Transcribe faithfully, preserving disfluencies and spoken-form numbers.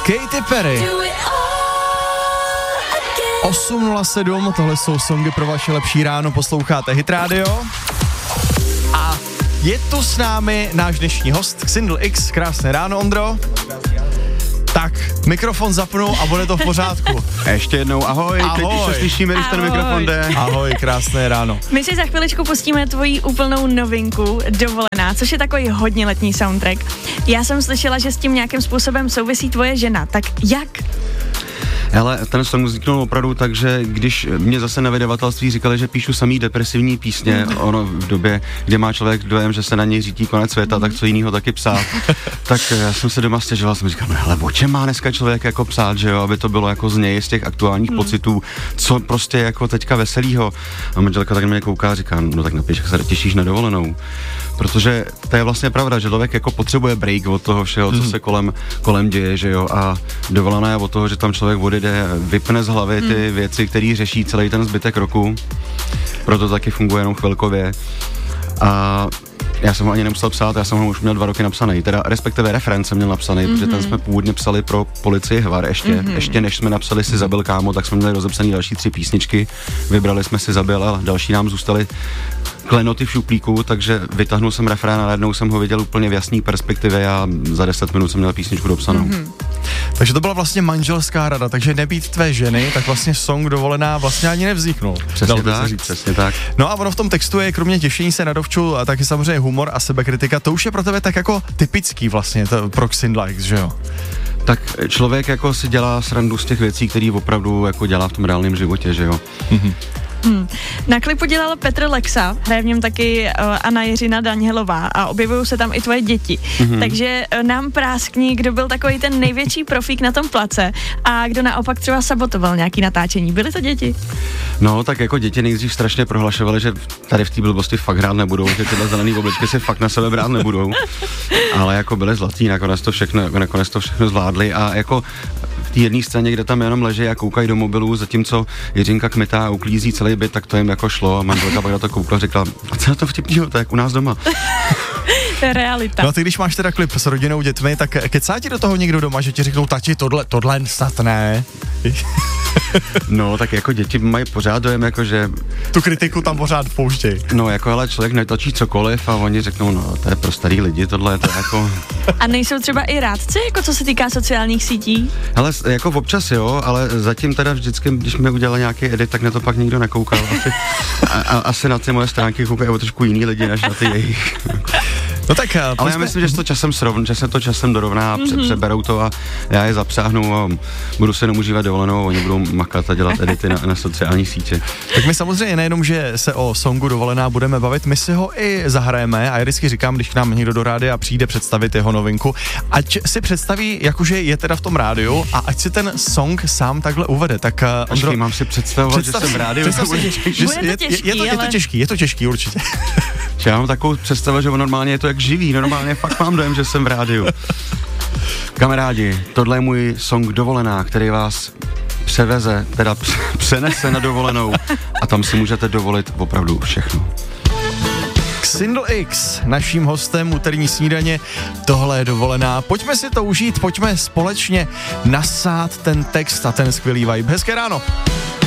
Katy Perry. osm nula sedm, tohle jsou songy pro vaše lepší ráno, posloucháte Hit Radio. A je tu s námi náš dnešní host, Xindl X, krásné ráno, Ondro. Tak, mikrofon zapnu a bude to v pořádku. Ještě jednou ahoj, ahoj. Teď už se slyšíme, když ten mikrofon jde. Ahoj, krásné ráno. My si za chviličku pustíme tvoji úplnou novinku Dovolená, což je takový hodně letní soundtrack. Já jsem slyšela, že s tím nějakým způsobem souvisí tvoje žena, tak jak? Hele, ten song vzniknul opravdu tak, že když mě zase na vydavatelství říkali, že píšu samý depresivní písně, mm. ono v době, kdy má člověk dojem, že se na něj řítí konec světa, mm. tak co jinýho taky psát, tak já jsem se doma stěžoval, jsem říkal, no hele, o čem má dneska člověk jako psát, že jo, aby to bylo jako z něj, z těch aktuálních mm. pocitů, co prostě jako teďka veselýho. A manželka tak na mě kouká a říká, no tak napiš, jak se těšíš na dovolenou. Protože to je vlastně pravda, že člověk jako potřebuje break od toho všeho, co se kolem, kolem děje, že jo, a dovolená je od toho, že tam člověk odjede, vypne z hlavy ty hmm. věci, které řeší celý ten zbytek roku, proto taky funguje jenom chvilkově. A já jsem ho ani nemusel psát, já jsem ho už měl dva roky napsaný, teda respektive refrén jsem měl napsaný, mm-hmm. protože ten jsme původně psali pro Policii Hvar ještě, mm-hmm. ještě než jsme napsali Si zabil kámo, tak jsme měli rozepsaný další tři písničky, vybrali jsme Si zabil, ale další nám zůstaly klenoty v šuplíku, takže vytáhnul jsem refrén a najednou jsem ho viděl úplně v jasný perspektivě a za deset minut jsem měl písničku dopsanou. Mm-hmm. Takže to byla vlastně manželská rada, takže nebýt tvé ženy, tak vlastně song Dovolená vlastně ani nevzniknul. Přesně tak, přesně tak. No a ono v tom textu je kromě těšení se na dovču a taky samozřejmě humor a sebekritika, to už je pro tebe tak jako typický vlastně to pro Xindla X, že jo? Tak člověk jako si dělá srandu z těch věcí, který opravdu jako dělá v tom reálném životě, že jo? Mm-hmm. Hmm. Na klipu dělal Petr Lexa, hraje v něm taky uh, Anna Jiřina Danielová a objevují se tam i tvoje děti. Mm-hmm. Takže uh, nám práskni, kdo byl takový ten největší profík na tom place a kdo naopak třeba sabotoval nějaký natáčení. Byly to děti? No, tak jako děti nejdřív strašně prohlašovali, že tady v té blbosti fakt hrát nebudou, že tyhle zelený obličky si fakt na sebe brát nebudou. Ale jako byli zlatý, nakonec to všechno, nakonec to všechno zvládli a jako v té jedné scéně, kde tam jenom leží a koukají do mobilů, zatímco Jiřinka kmitá a uklízí celý byt, tak to jim jako šlo a manželka pak na to koukla a řekla, a co je to vtipného, to je jak u nás doma. To je realita. No a ty, když máš teda klip s rodinou, dětmi, tak kecá ti do toho někdo doma, že ti řeknou, tati, tohle, tohle snad ne? No, tak jako děti mají pořád dojem, jako že... Tu kritiku tam pořád pouštěj. No, jako hele, člověk netočí cokoliv a oni řeknou, no, to je pro starý lidi, tohle, to je jako... A nejsou třeba i rádci, jako co se týká sociálních sítí? Hele, jako občas jo, ale zatím teda vždycky, když mi udělal nějaký edit, tak na to pak nikdo nekoukal. Asi, a, a, asi na ty moje stránky koukají o trošku jiný lidi, než na ty jejich. No tak, ale já myslím, že se to časem srovn, že se to časem dorovná a mm-hmm. přeberou to a já je zapsáhnu a budu se jenom užívat dovolenou a oni budou makat a dělat edity na, na sociální sítě. Tak my samozřejmě nejenom, že se o songu Dovolená budeme bavit, my si ho i zahrajeme a já vždycky říkám, když k nám někdo do rádia přijde představit jeho novinku, ať si představí, jakože je teda v tom rádiu a ať si ten song sám takhle uvede. Tak uh, Ondro, mám si představovat, že jsem v rádiu. Si, bude to těžký, je, je, to, ale... je to těžký, je to těžký určitě. Já mám takovou představu, že normálně je to jak živý, normálně fakt mám dojem, že jsem v rádiu. Kamarádi, tohle je můj song Dovolená, který vás převeze, teda přenese na dovolenou a tam si můžete dovolit opravdu všechno. Xindl X, naším hostem úterní snídaně, tohle je Dovolená. Pojďme si to užít, pojďme společně nasát ten text a ten skvělý vibe. Hezké ráno.